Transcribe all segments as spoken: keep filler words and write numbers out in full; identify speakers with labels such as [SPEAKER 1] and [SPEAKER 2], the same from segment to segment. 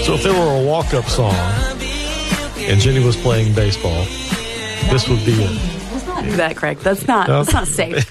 [SPEAKER 1] So if there were a walk-up song and Jenny was playing baseball, this would be it.
[SPEAKER 2] Do that, Craig. That's not.
[SPEAKER 1] No?
[SPEAKER 2] That's not safe.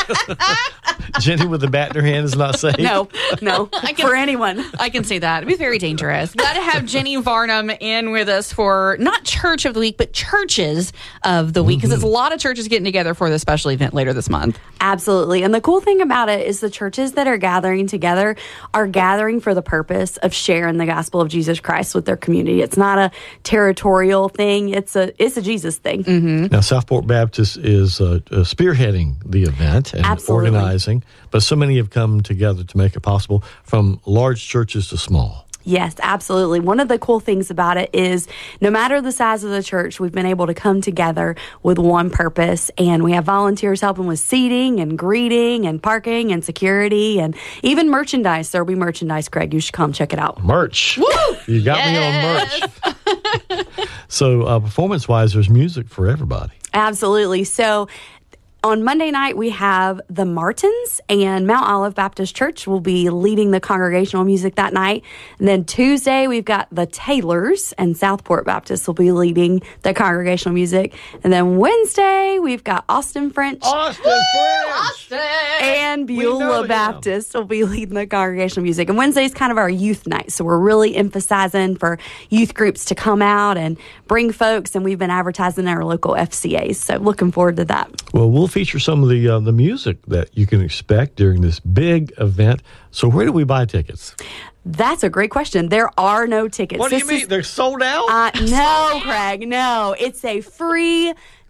[SPEAKER 1] Jenny with the bat in her hand is not safe.
[SPEAKER 2] No, no,
[SPEAKER 3] I can,
[SPEAKER 2] for anyone.
[SPEAKER 3] I can say that. It'd be very dangerous. Got to have Jenny Varnum in with us for not Church of the Week, but Churches of the Week, because mm-hmm. it's a lot of churches getting together for this special event later this month.
[SPEAKER 2] Absolutely. And the cool thing about it is the churches that are gathering together are gathering for the purpose of sharing the gospel of Jesus Christ with their community. It's not a territorial thing. It's a it's a Jesus thing.
[SPEAKER 3] Mm-hmm.
[SPEAKER 1] Now, Southport Baptist is uh, uh, spearheading the event and
[SPEAKER 2] Absolutely.
[SPEAKER 1] organizing, but so many have come together to make it possible, from large churches to small.
[SPEAKER 2] Yes, absolutely. One of the cool things about it is no matter the size of the church, we've been able to come together with one purpose, and we have volunteers helping with seating and greeting and parking and security and even merchandise. There'll be merchandise, Craig. You should come check it out.
[SPEAKER 1] Merch.
[SPEAKER 3] Woo!
[SPEAKER 1] You got
[SPEAKER 3] Yes.
[SPEAKER 1] me on merch. So uh, performance-wise, there's music for everybody.
[SPEAKER 2] Absolutely. So on Monday night, we have the Martins, and Mount Olive Baptist Church will be leading the congregational music that night. And then Tuesday, we've got the Taylors, and Southport Baptist will be leading the congregational music. And then Wednesday, we've got Austin French.
[SPEAKER 1] Austin French!
[SPEAKER 3] Austin!
[SPEAKER 2] And
[SPEAKER 1] We know
[SPEAKER 2] Beulah
[SPEAKER 1] him.
[SPEAKER 2] Baptist will be leading the congregational music. And Wednesday is kind of our youth night. So we're really emphasizing for youth groups to come out and bring folks. And we've been advertising our local F C As. So looking forward to that.
[SPEAKER 1] Well, we'll feature some of the uh, the music that you can expect during this big event. So where do we buy tickets?
[SPEAKER 2] That's a great question. There are no tickets.
[SPEAKER 1] What do you
[SPEAKER 2] This
[SPEAKER 1] mean?
[SPEAKER 2] is-
[SPEAKER 1] They're sold out?
[SPEAKER 2] Uh, no, Craig, no. It's a free,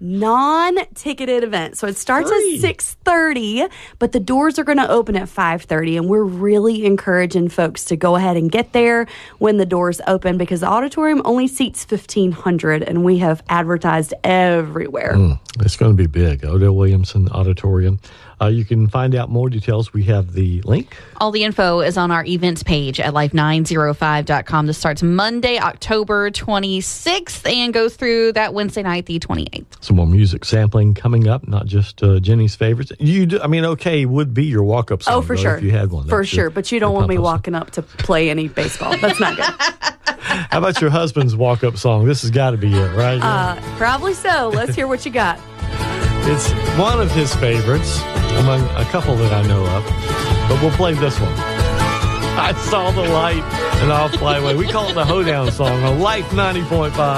[SPEAKER 2] non-ticketed event. So it starts
[SPEAKER 1] Free.
[SPEAKER 2] at six thirty, but the doors are going to open at five thirty, and we're really encouraging folks to go ahead and get there when the doors open, because the auditorium only seats fifteen hundred, and we have advertised everywhere.
[SPEAKER 1] Mm, it's going to be big. Odell Williamson Auditorium. Uh, you can find out more details. We have the link.
[SPEAKER 3] All the info is on our events page at life nine oh five dot com. This starts Monday, October twenty-sixth, and goes through that Wednesday night, the twenty-eighth.
[SPEAKER 1] Some more music sampling coming up, not just uh, Jenny's favorites. You, do, I mean, okay, would be your walk-up song.
[SPEAKER 2] Oh, for
[SPEAKER 1] though,
[SPEAKER 2] sure.
[SPEAKER 1] If you had one.
[SPEAKER 2] For
[SPEAKER 1] That's
[SPEAKER 2] sure.
[SPEAKER 1] your-
[SPEAKER 2] But you don't
[SPEAKER 1] your
[SPEAKER 2] want me
[SPEAKER 1] pop-up song.
[SPEAKER 2] walking up to play any baseball. That's not good.
[SPEAKER 1] How about your husband's walk-up song? This has got to be it, right?
[SPEAKER 2] Uh, probably so. Let's hear what you got.
[SPEAKER 1] It's one of his favorites among a couple that I know of, but we'll play this one. I saw the light and I'll fly away. We call it the Hoedown song on Life ninety point five.